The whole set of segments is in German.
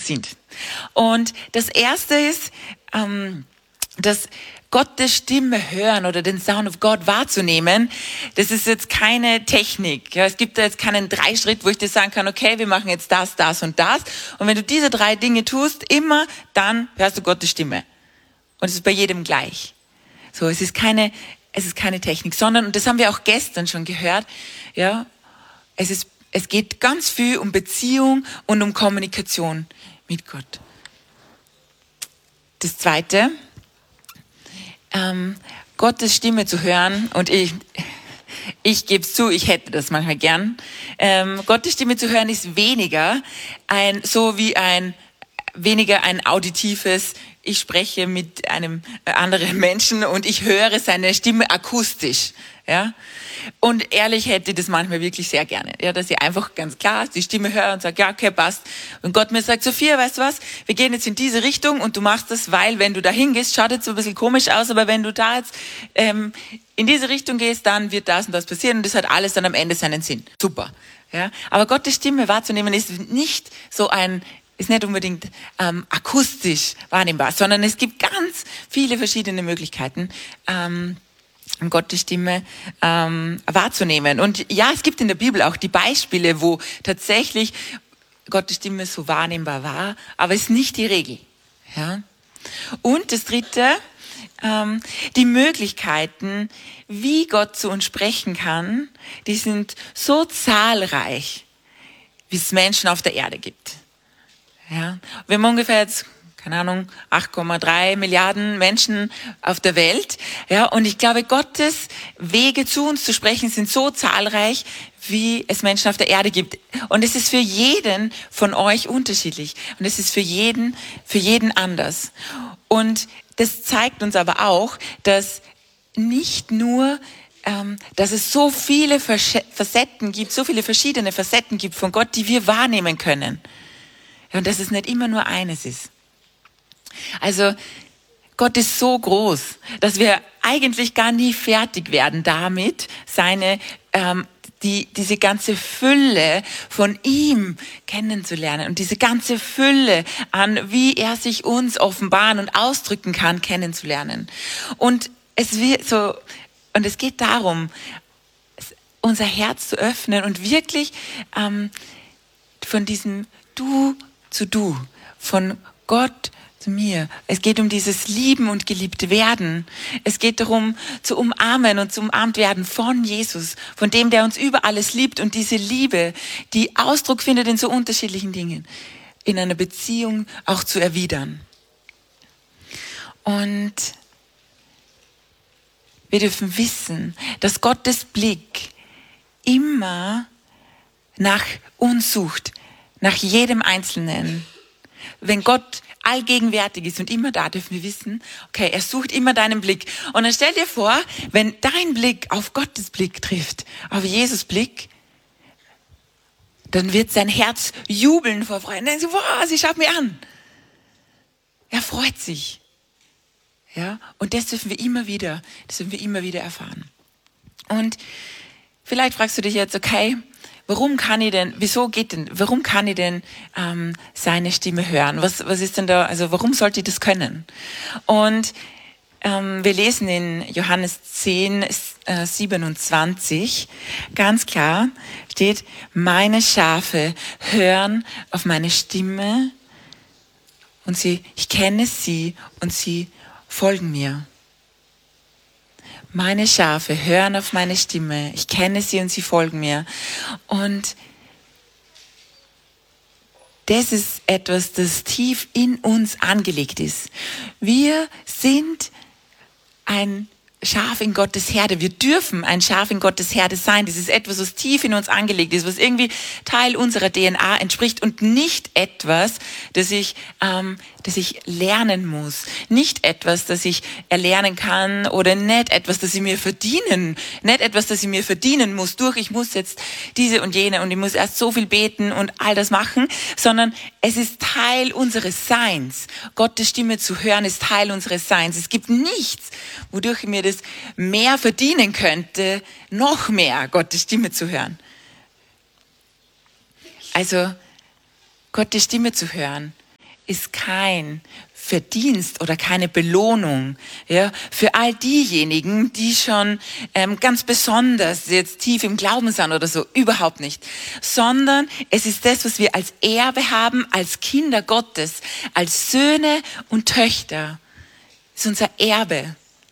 sind. Und das erste ist, dass Gottes Stimme hören oder den Sound of God wahrzunehmen, das ist jetzt keine Technik. Ja, es gibt da jetzt keinen 3-Schritt, wo ich dir sagen kann, okay, wir machen jetzt das, das und das. Und wenn du diese 3 Dinge tust, immer, dann hörst du Gottes Stimme. Und es ist bei jedem gleich. So, es ist keine Technik, sondern, und das haben wir auch gestern schon gehört, ja, es geht ganz viel um Beziehung und um Kommunikation mit Gott. Das Zweite, Gottes Stimme zu hören, und ich gebe es zu, ich hätte das manchmal gern. Gottes Stimme zu hören ist weniger ein auditives, ich spreche mit einem anderen Menschen und ich höre seine Stimme akustisch, ja. Und ehrlich hätte ich das manchmal wirklich sehr gerne, ja, dass ich einfach ganz klar die Stimme höre und sage, ja, okay, passt. Und Gott mir sagt, Sophia, weißt du was, wir gehen jetzt in diese Richtung und du machst das, weil wenn du da hingehst, schaut jetzt so ein bisschen komisch aus, aber wenn du da jetzt in diese Richtung gehst, dann wird das und das passieren und das hat alles dann am Ende seinen Sinn. Super. Ja. Aber Gottes Stimme wahrzunehmen ist nicht unbedingt akustisch wahrnehmbar, sondern es gibt ganz viele verschiedene Möglichkeiten, Gottes Stimme wahrzunehmen. Und ja, es gibt in der Bibel auch die Beispiele, wo tatsächlich Gottes Stimme so wahrnehmbar war, aber es ist nicht die Regel. Ja? Und das Dritte, die Möglichkeiten, wie Gott zu uns sprechen kann, die sind so zahlreich, wie es Menschen auf der Erde gibt. Ja? Wir haben ungefähr jetzt 8,3 Milliarden Menschen auf der Welt. Ja, und ich glaube, Gottes Wege zu uns zu sprechen sind so zahlreich, wie es Menschen auf der Erde gibt. Und es ist für jeden von euch unterschiedlich. Und es ist für jeden anders. Und das zeigt uns aber auch, dass nicht nur dass es so viele Facetten gibt, so viele verschiedene Facetten gibt von Gott, die wir wahrnehmen können. Ja, und dass es nicht immer nur eines ist. Also Gott ist so groß, dass wir eigentlich gar nie fertig werden damit, diese ganze Fülle von ihm kennenzulernen und diese ganze Fülle an, wie er sich uns offenbaren und ausdrücken kann, kennenzulernen. Und es geht darum, unser Herz zu öffnen und wirklich von diesem Du zu Du, von Gott zu mir. Es geht um dieses Lieben und geliebt werden. Es geht darum, zu umarmen und zu umarmt werden von Jesus, von dem, der uns über alles liebt und diese Liebe, die Ausdruck findet in so unterschiedlichen Dingen, in einer Beziehung auch zu erwidern. Und wir dürfen wissen, dass Gottes Blick immer nach uns sucht, nach jedem Einzelnen. Wenn Gott allgegenwärtig ist und immer da, dürfen wir wissen, okay, er sucht immer deinen Blick. Und dann stell dir vor, wenn dein Blick auf Gottes Blick trifft, auf Jesus Blick, dann wird sein Herz jubeln vor Freude. Dann so, wow, sie schaut mir an. Er freut sich. Ja, und das dürfen wir immer wieder erfahren. Und vielleicht fragst du dich jetzt, okay, warum kann ich denn seine Stimme hören? Was ist denn da, also warum sollte ich das können? Und wir lesen in Johannes 10, 27, ganz klar steht, meine Schafe hören auf meine Stimme und ich kenne sie und sie folgen mir. Meine Schafe hören auf meine Stimme. Ich kenne sie und sie folgen mir. Und das ist etwas, das tief in uns angelegt ist. Wir sind ein Schaf in Gottes Herde. Wir dürfen ein Schaf in Gottes Herde sein. Das ist etwas, was tief in uns angelegt ist, was irgendwie Teil unserer DNA entspricht und nicht etwas, das ich lernen muss. Nicht etwas, das ich erlernen kann oder nicht etwas, das ich mir verdienen muss ich muss jetzt diese und jene und ich muss erst so viel beten und all das machen, sondern es ist Teil unseres Seins. Gottes Stimme zu hören ist Teil unseres Seins. Es gibt nichts, wodurch ich mir das mehr verdienen könnte, noch mehr Gottes Stimme zu hören. Also Gottes Stimme zu hören ist kein Verdienst oder keine Belohnung, ja, für all diejenigen, die schon ganz besonders jetzt tief im Glauben sind oder so, überhaupt nicht, sondern es ist das, was wir als Erbe haben, als Kinder Gottes, als Söhne und Töchter. Das ist unser Erbe.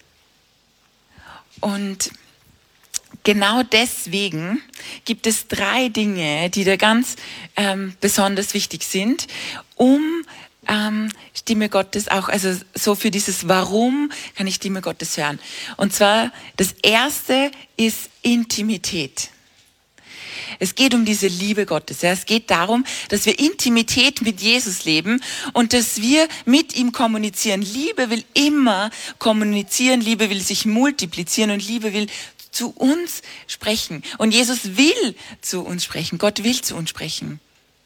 Und genau deswegen gibt es 3 Dinge, die da ganz besonders wichtig sind, um Stimme Gottes auch, also so für dieses Warum kann ich Stimme Gottes hören. Und zwar, das erste ist Intimität. Es geht um diese Liebe Gottes. Ja. Es geht darum, dass wir Intimität mit Jesus leben und dass wir mit ihm kommunizieren. Liebe will immer kommunizieren, Liebe will sich multiplizieren und Liebe will zu uns sprechen. Und Jesus will zu uns sprechen. Gott will zu uns sprechen.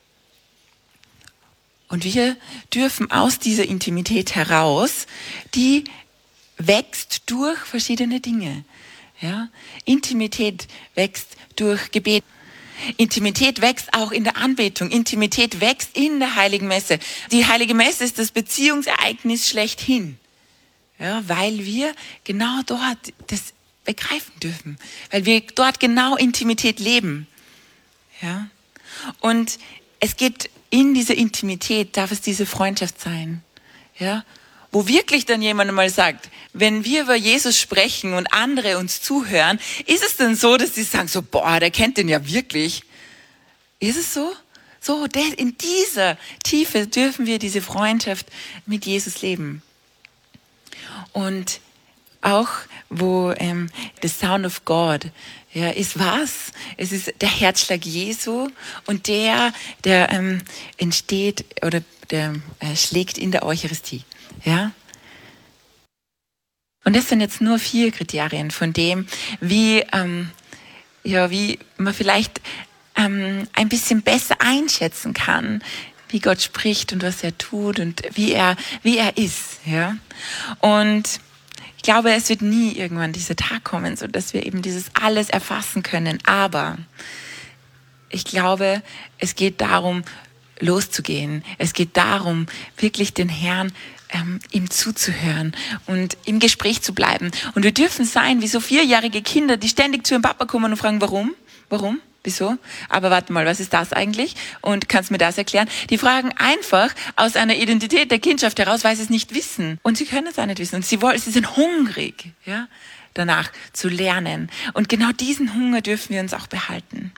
Und wir dürfen aus dieser Intimität heraus, die wächst durch verschiedene Dinge. Ja? Intimität wächst durch Gebet. Intimität wächst auch in der Anbetung. Intimität wächst in der Heiligen Messe. Die Heilige Messe ist das Beziehungsereignis schlechthin. Ja, weil wir genau dort das begreifen dürfen. Weil wir dort genau Intimität leben. Ja? Und es geht in dieser Intimität, darf es diese Freundschaft sein. Ja? Wo wirklich dann jemand mal sagt, wenn wir über Jesus sprechen und andere uns zuhören, ist es dann so, dass sie sagen so, boah, der kennt den ja wirklich. Ist es so? So, in dieser Tiefe dürfen wir diese Freundschaft mit Jesus leben. Und auch wo the Sound of God ja, ist was? Es ist der Herzschlag Jesu und der entsteht oder der schlägt in der Eucharistie. Ja? Und das sind jetzt nur 4 Kriterien von dem, wie man vielleicht ein bisschen besser einschätzen kann, wie Gott spricht und was er tut und wie er ist. Ja? Und ich glaube, es wird nie irgendwann dieser Tag kommen, so dass wir eben dieses alles erfassen können. Aber ich glaube, es geht darum, loszugehen. Es geht darum, wirklich den Herrn ihm zuzuhören und im Gespräch zu bleiben. Und wir dürfen sein wie so 4-jährige Kinder, die ständig zu ihrem Papa kommen und fragen, warum? Warum? Wieso? Aber warte mal, was ist das eigentlich? Und kannst du mir das erklären? Die fragen einfach aus einer Identität der Kindschaft heraus, weil sie es nicht wissen. Und sie können es auch nicht wissen. Und sie sind hungrig, ja, danach zu lernen. Und genau diesen Hunger dürfen wir uns auch behalten.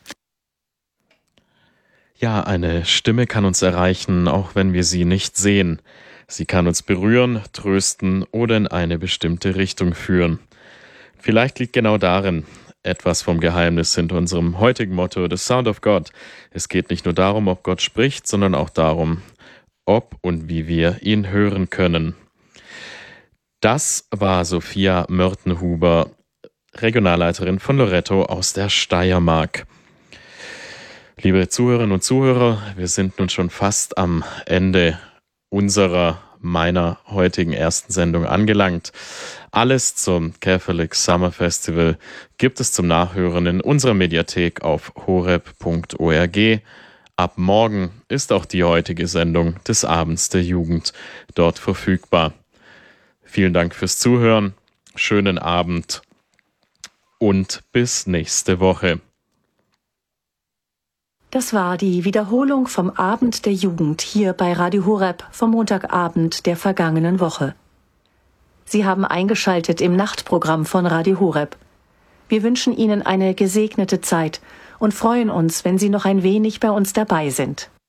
Ja, eine Stimme kann uns erreichen, auch wenn wir sie nicht sehen. Sie kann uns berühren, trösten oder in eine bestimmte Richtung führen. Vielleicht liegt genau darin etwas vom Geheimnis hinter unserem heutigen Motto, The Sound of God. Es geht nicht nur darum, ob Gott spricht, sondern auch darum, ob und wie wir ihn hören können. Das war Sophia Mörtenhuber, Regionalleiterin von Loretto aus der Steiermark. Liebe Zuhörerinnen und Zuhörer, wir sind nun schon fast am Ende meiner heutigen ersten Sendung angelangt. Alles zum Catholic Summer Festival gibt es zum Nachhören in unserer Mediathek auf horeb.org. Ab morgen ist auch die heutige Sendung des Abends der Jugend dort verfügbar. Vielen Dank fürs Zuhören, schönen Abend und bis nächste Woche. Das war die Wiederholung vom Abend der Jugend hier bei Radio Horeb vom Montagabend der vergangenen Woche. Sie haben eingeschaltet im Nachtprogramm von Radio Horeb. Wir wünschen Ihnen eine gesegnete Zeit und freuen uns, wenn Sie noch ein wenig bei uns dabei sind.